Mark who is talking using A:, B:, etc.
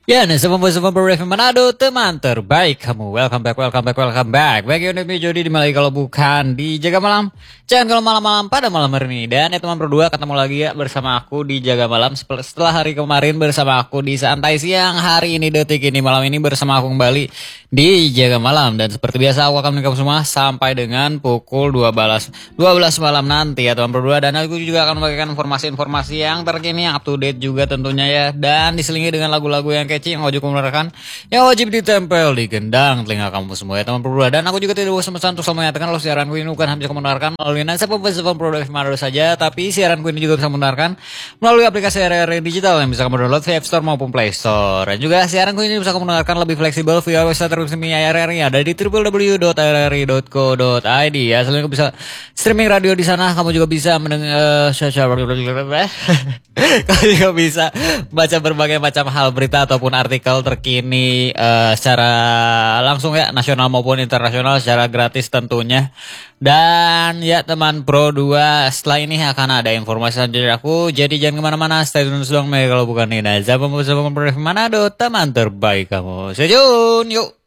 A: Ya, nih semua review Manado, teman terbaik kamu. Welcome back. Bagi Unit Jody di Malai kalau bukan di Jaga Malam. Jangan kalau malam-malam pada malam hari ini. Dan ya teman berdua ketemu lagi ya bersama aku di Jaga Malam. Setelah hari kemarin bersama aku di Santai Siang. Hari ini detik ini malam ini bersama aku kembali di Jaga Malam. Dan seperti biasa aku akan menikah semua sampai dengan pukul 12 malam nanti ya teman berdua. Dan aku juga akan membagikan informasi-informasi yang terkini, yang up to date juga tentunya ya. Dan diselingi dengan lagu-lagu yang catchy yang wajib kamu dengarkan, yang wajib ditempel di gendang telinga kamu semua ya teman berdua. Dan aku juga tidak bosan untuk selalu menyatakan kalau siaranku ini bukan hanya bisa kamu dengarkan melalui Nansa Pembahasan Produk Manado saja, tapi siaranku ini juga bisa kamu dengarkan melalui aplikasi RRI Digital yang bisa kamu download via App Store maupun Play Store. Dan juga siaranku ini bisa kamu dengarkan lebih fleksibel via website resmi RRI ada di www.rri.co.id ya. Selain kamu bisa streaming radio di sana, kamu juga bisa mendengar kamu juga bisa baca berbagai macam hal berita ataupun artikel terkini secara langsung ya, nasional maupun internasional secara gratis tentunya. Dan ya teman Pro 2, setelah ini akan ada informasi selanjutnya aku, jadi jangan kemana-mana, stay tune terus dong kalau bukan ini Nazam Manado, teman terbaik kamu. See you, yuk.